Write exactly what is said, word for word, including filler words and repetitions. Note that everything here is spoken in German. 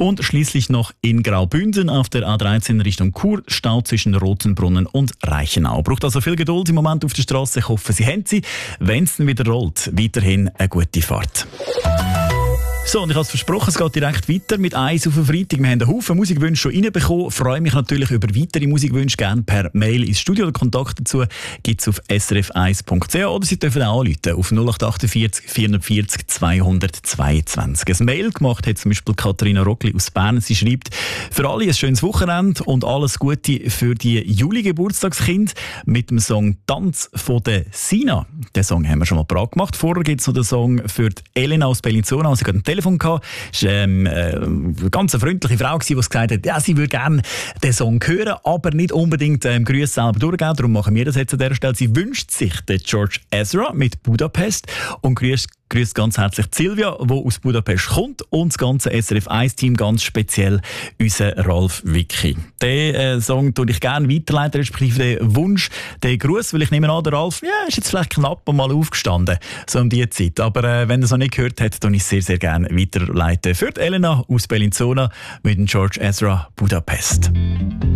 Und schließlich noch in Graubünden auf der A dreizehn Richtung Chur, Stau zwischen Rotenbrunnen und Reichenau. Braucht also viel Geduld im Moment auf der Straße. Ich hoffe, Sie haben sie. Wenn es dann wieder rollt, weiterhin eine gute Fahrt. So, und ich habe es versprochen, es geht direkt weiter mit eins auf den Freitag. Wir haben einen Haufen Musikwünsche schon reinbekommen. Freue mich natürlich über weitere Musikwünsche. Gerne per Mail ins Studio. Den Kontakt dazu gibt es auf s r f eins punkt c h oder Sie dürfen auch anrufen auf null acht achtundvierzig vierundvierzig zweihundertzweiundzwanzig. Ein Mail gemacht hat zum Beispiel Katharina Rockli aus Bern. Sie schreibt: Für alle ein schönes Wochenende und alles Gute für die Juli-Geburtstagskind mit dem Song «Tanz» von der Sina. Den Song haben wir schon mal parat gemacht. Vorher gibt es noch den Song für die Elena aus Bellinzona. Sie hat Telefon gehabt. Es war ähm, äh, eine ganz freundliche Frau, die gesagt hat, ja, sie würde gerne den Song hören, aber nicht unbedingt ähm, Grüße selber durchgeben. Darum machen wir das jetzt an dieser Stelle. Sie wünscht sich den George Ezra mit Budapest und grüßt grüßt ganz herzlich Silvia, die aus Budapest kommt, und das ganze S R F eins Team, ganz speziell unser Ralf Wicki. Den äh, Song tue ich gerne weiterleiten, respektive den Wunsch, den Gruß, weil ich nehme an, der Ralf ja, ist jetzt vielleicht knapp mal aufgestanden, so um diese Zeit. Aber äh, wenn er es noch nicht gehört hat, tue ich es sehr, sehr gerne weiterleiten. Für die Elena aus Bellinzona mit dem George Ezra Budapest.